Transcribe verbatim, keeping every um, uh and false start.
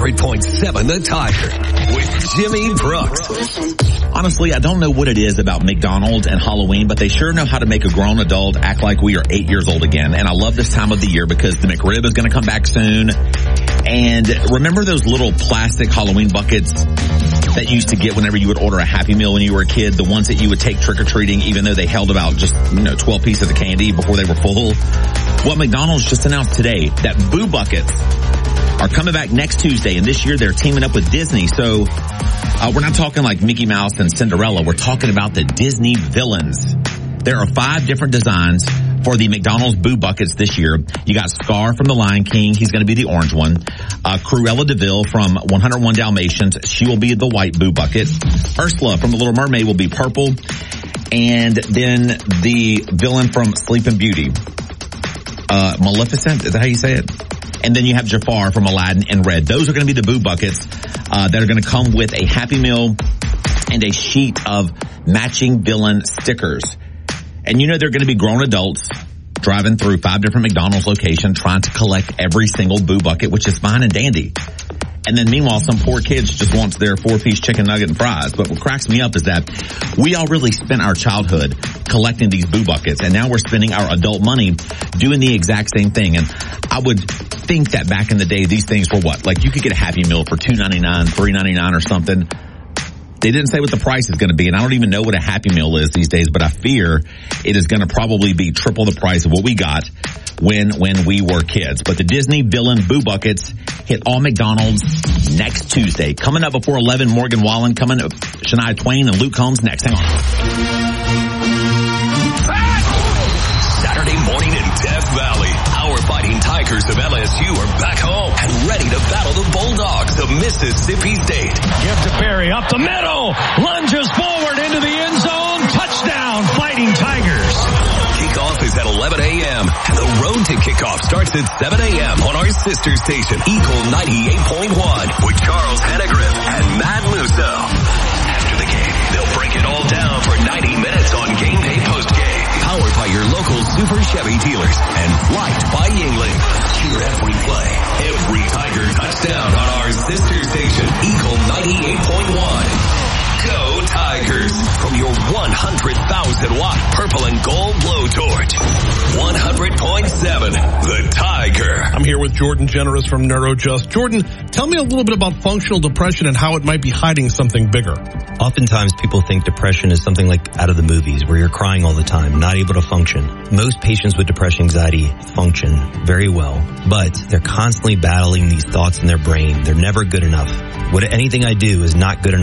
hundred point seven The Tiger with Jimmy Brooks. Honestly, I don't know what it is about McDonald's and Halloween, but they sure know how to make a grown adult act like we are eight years old again. And I love this time of the year because the McRib is going to come back soon. And remember those little plastic Halloween buckets that you used to get whenever you would order a Happy Meal when you were a kid? The ones that you would take trick-or-treating even though they held about just, you know, twelve pieces of candy before they were full? Well, McDonald's just announced today that Boo Buckets are coming back next Tuesday, and this year they're teaming up with Disney. So uh, we're not talking like Mickey Mouse and Cinderella. We're talking about the Disney villains. There are five different designs for the McDonald's Boo Buckets this year. You got Scar from The Lion King. He's going to be the orange one. Uh, Cruella de Vil from one oh one Dalmatians. She will be the white Boo Bucket. Ursula from The Little Mermaid will be purple. And then the villain from Sleeping Beauty, uh, Maleficent, is that how you say it? And then you have Jafar from Aladdin in red. Those are going to be the Boo Buckets uh, that are going to come with a Happy Meal and a sheet of matching villain stickers. And you know they're going to be grown adults driving through five different McDonald's locations trying to collect every single Boo Bucket, which is fine and dandy. And then meanwhile, some poor kids just wants their four-piece chicken nugget and fries. But what cracks me up is that we all really spent our childhood collecting these Boo Buckets, and now we're spending our adult money doing the exact same thing. And I would think that back in the day, these things were what? Like you could get a Happy Meal for two ninety-nine, three ninety-nine or something. They didn't say what the price is going to be, and I don't even know what a Happy Meal is these days, but I fear it is going to probably be triple the price of what we got when when we were kids. But the Disney villain Boo Buckets hit all McDonald's next Tuesday. Coming up before eleven, Morgan Wallen. Coming up, Shania Twain and Luke Combs next. Hang on. Saturday morning in Death Valley. Our Fighting Tigers of L S U are back home and ready to battle the Bulldogs of Mississippi State. Give to Perry up the middle. Lunges forward into the end zone. Touchdown, Fighting Tigers. Kickoff is at eleven a.m. and the road to kickoff starts at seven a.m. on our sister station, Eagle ninety-eight point one, with Charles Hannegriff and Matt Musso. After the game, they'll break it all down for ninety minutes on Game Day Postgame. Powered by your local Super Chevy dealers and liked by Yingling. Cheer every play, every Tiger touchdown on our sister station, Eagle ninety-eight point one. Go Tigers from your one hundred thousand watt purple and gold blowtorch. one hundred point seven The Tiger. I'm here with Jordan Generous from NeuroJust. Jordan, tell me a little bit about functional depression and how it might be hiding something bigger. Oftentimes people think depression is something like out of the movies where you're crying all the time, not able to function. Most patients with depression anxiety function very well, but they're constantly battling these thoughts in their brain. They're never good enough. What anything I do is not good enough.